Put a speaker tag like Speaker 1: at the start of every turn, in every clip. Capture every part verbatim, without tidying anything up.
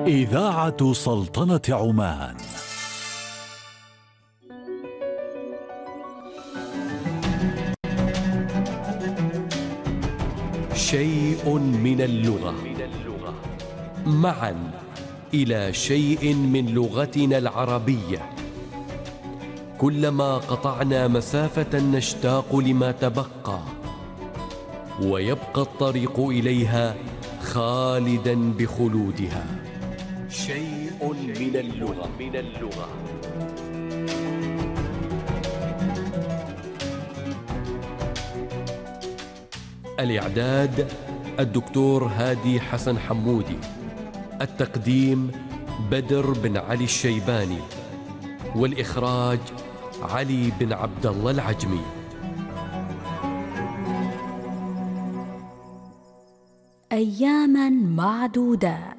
Speaker 1: إذاعة سلطنة عمان.
Speaker 2: شيء من اللغة، معا إلى شيء من لغتنا العربية. كلما قطعنا مسافة نشتاق لما تبقى، ويبقى الطريق إليها خالدا بخلودها. شيء من اللغة. من اللغة. الإعداد الدكتور هادي حسن حمودي، التقديم بدر بن علي الشيباني، والإخراج علي بن عبد الله العجمي.
Speaker 3: أياماً معدودات.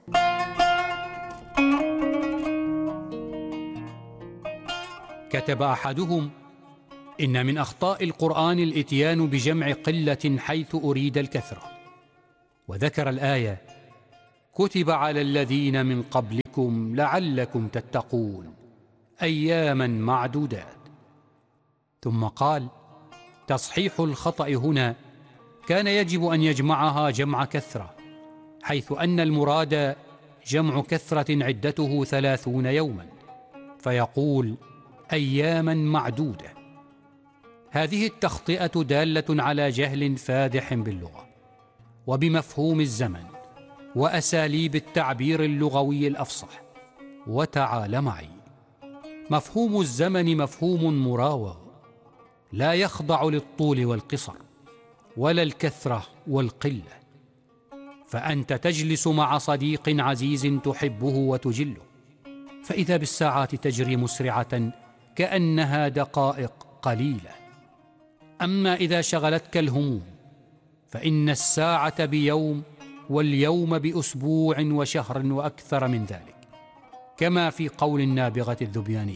Speaker 4: كتب أحدهم: إن من أخطاء القرآن الإتيان بجمع قلة حيث أريد الكثرة. وذكر الآية: كتب على الذين من قبلكم لعلكم تتقون أياماً معدودات. ثم قال: تصحيح الخطأ هنا كان يجب أن يجمعها جمع كثرة، حيث أن المراد جمع كثرة عدته ثلاثون يوماً، فيقول أياماً معدودة. هذه التخطئة دالة على جهل فادح باللغة وبمفهوم الزمن وأساليب التعبير اللغوي الأفصح. وتعال معي. مفهوم الزمن مفهوم مراوغ، لا يخضع للطول والقصر ولا الكثرة والقلة. فأنت تجلس مع صديق عزيز تحبه وتجله، فإذا بالساعات تجري مسرعة كأنها دقائق قليلة. أما إذا شغلتك الهموم فإن الساعة بيوم واليوم بأسبوع وشهر وأكثر من ذلك، كما في قول النابغة الذبياني: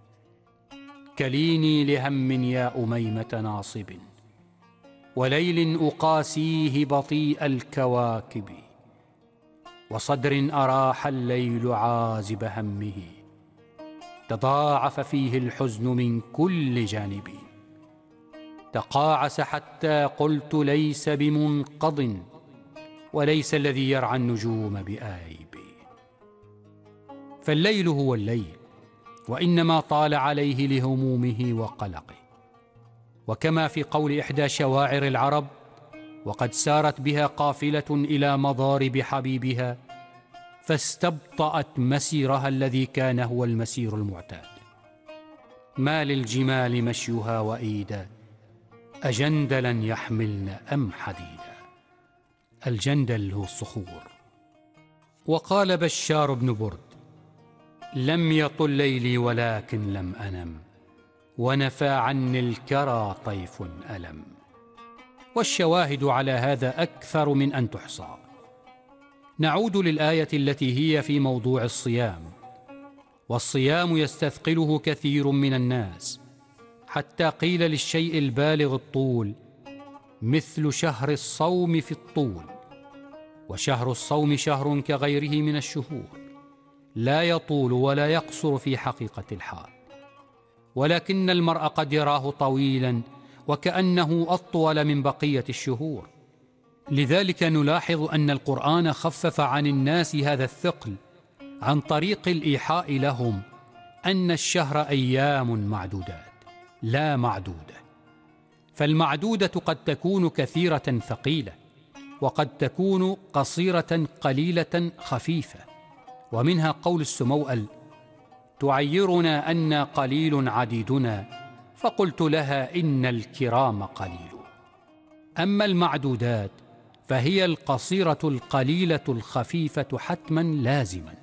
Speaker 4: كليني لهم يا أميمة ناصب، وليل أقاسيه بطيء الكواكب، وصدر أراح الليل عازب همه، تضاعف فيه الحزن من كل جانب، تقاعس حتى قلت ليس بمنقض، وليس الذي يرعى النجوم بآيب. فالليل هو الليل، وإنما طال عليه لهمومه وقلقه. وكما في قول إحدى شواعر العرب: وقد سارت بها قافلة إلى مضارب حبيبها فاستبطأت مسيرها الذي كان هو المسير المعتاد. ما للجمال مشيها وإيدا، أجندلا يحملن أم حديدا. الجندل هو الصخور. وقال بشار بن برد: لم يطل ليلي ولكن لم أنم، ونفى عني الكرى طيف ألم. والشواهد على هذا أكثر من أن تحصى. نعود للآية التي هي في موضوع الصيام. والصيام يستثقله كثير من الناس، حتى قيل للشيء البالغ الطول مثل شهر الصوم في الطول. وشهر الصوم شهر كغيره من الشهور، لا يطول ولا يقصر في حقيقة الحال، ولكن المرء قد يراه طويلا وكأنه أطول من بقية الشهور. لذلك نلاحظ أن القرآن خفف عن الناس هذا الثقل عن طريق الإيحاء لهم أن الشهر أيام معدودات لا معدودة. فالمعدودة قد تكون كثيرة ثقيلة، وقد تكون قصيرة قليلة خفيفة. ومنها قول السموأل: تعيرنا أن قليل عديدنا، فقلت لها إن الكرام قليل. أما المعدودات فهي القصيرة القليلة الخفيفة حتما لازما.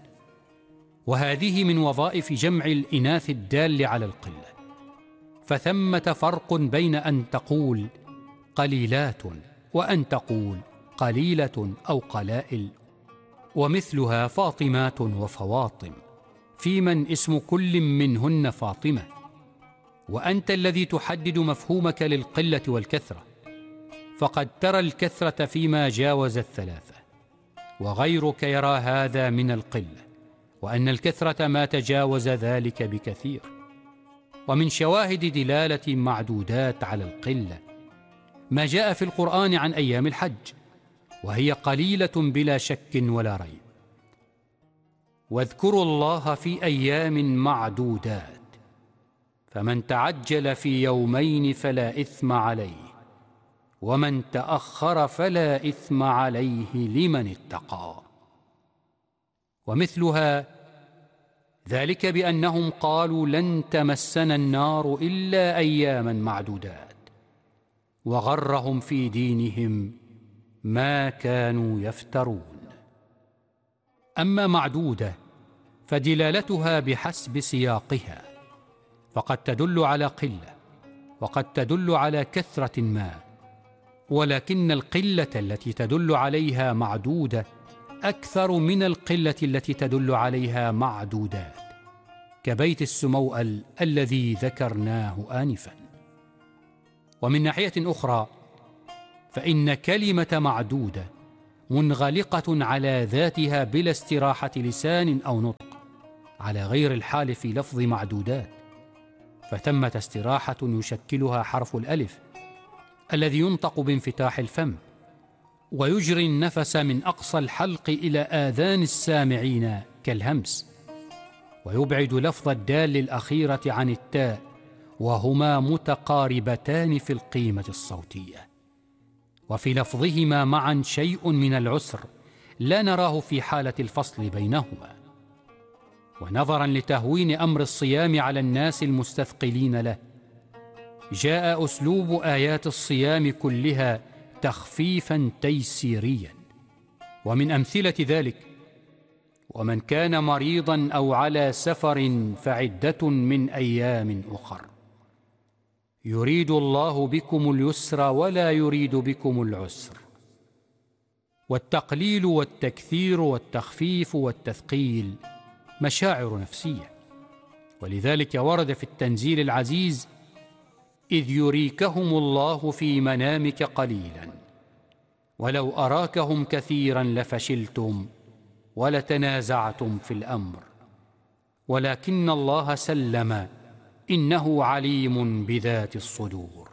Speaker 4: وهذه من وظائف جمع الإناث الدال على القلة. فثمة فرق بين أن تقول قليلات وأن تقول قليلة أو قلائل. ومثلها فاطمات وفواطم، في من اسم كل منهن فاطمة. وأنت الذي تحدد مفهومك للقلة والكثرة، فقد ترى الكثرة فيما جاوز الثلاثة، وغيرك يرى هذا من القلة، وأن الكثرة ما تجاوز ذلك بكثير. ومن شواهد دلالة معدودات على القلة ما جاء في القرآن عن أيام الحج، وهي قليلة بلا شك ولا ريب. واذكروا الله في أيام معدودات، فمن تعجل في يومين فلا إثم عليه، ومن تأخر فلا إثم عليه لمن اتقى. ومثلها ذلك بأنهم قالوا لن تمسنا النار إلا أياما معدودات، وغرهم في دينهم ما كانوا يفترون. أما معدودة فدلالتها بحسب سياقها، فقد تدل على قلة وقد تدل على كثرة ما، ولكن القلة التي تدل عليها معدودة أكثر من القلة التي تدل عليها معدودات، كبيت السموأل الذي ذكرناه آنفا. ومن ناحية أخرى فإن كلمة معدودة منغلقة على ذاتها بلا استراحة لسان أو نطق، على غير الحال في لفظ معدودات، فثمة استراحة يشكلها حرف الألف الذي ينطق بانفتاح الفم، ويجري النفس من أقصى الحلق إلى آذان السامعين كالهمس، ويبعد لفظ الدال الأخيرة عن التاء، وهما متقاربتان في القيمة الصوتية. وفي لفظهما معا شيء من العسر لا نراه في حالة الفصل بينهما. ونظرا لتهوين أمر الصيام على الناس المستثقلين له، جاء أسلوب آيات الصيام كلها تخفيفا تيسيريا. ومن أمثلة ذلك: ومن كان مريضا أو على سفر فعدة من أيام أخر، يريد الله بكم اليسر ولا يريد بكم العسر. والتقليل والتكثير والتخفيف والتثقيل مشاعر نفسية، ولذلك ورد في التنزيل العزيز: إذ يريكهم الله في منامك قليلا ولو أراكهم كثيرا لفشلتم ولتنازعتم في الأمر ولكن الله سلم إنه عليم بذات الصدور.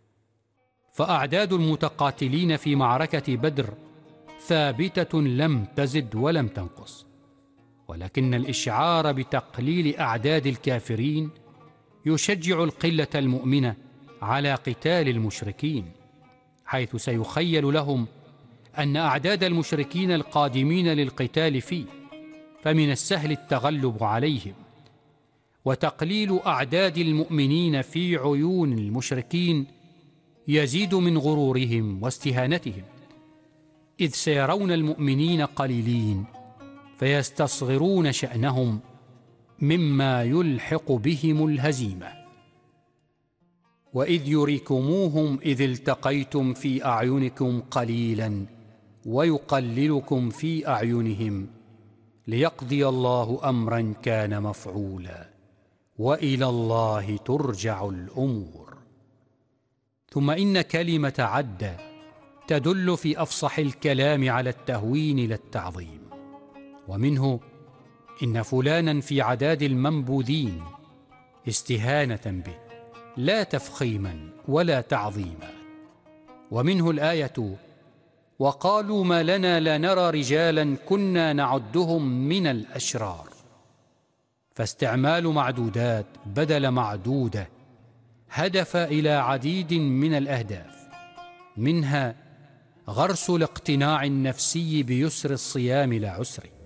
Speaker 4: فأعداد المتقاتلين في معركة بدر ثابتة لم تزد ولم تنقص، ولكن الإشعار بتقليل أعداد الكافرين يشجع القلة المؤمنة على قتال المشركين، حيث سيخيل لهم أن أعداد المشركين القادمين للقتال فيه فمن السهل التغلب عليهم، وتقليل أعداد المؤمنين في عيون المشركين يزيد من غرورهم واستهانتهم، إذ سيرون المؤمنين قليلين فيستصغرون شأنهم مما يلحق بهم الهزيمة. وإذ يريكموهم إذ التقيتم في أعينكم قليلا ويقللكم في أعينهم ليقضي الله أمرا كان مفعولا وإلى الله ترجع الأمور. ثم إن كلمة عد تدل في أفصح الكلام على التهوين لا التعظيم، ومنه إن فلانا في عداد المنبوذين استهانة به لا تفخيما ولا تعظيما. ومنه الآية: وقالوا ما لنا لا نرى رجالا كنا نعدهم من الأشرار. فاستعمال معدودات بدل معدودة هدف إلى عديد من الأهداف، منها غرس الاقتناع النفسي بيسر الصيام لا عسره،